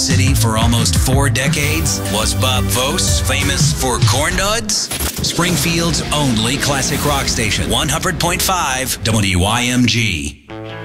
City for almost 4 decades? Was Bob Vos famous for corn nuts? Springfield's only classic rock station, 100.5 WYMG.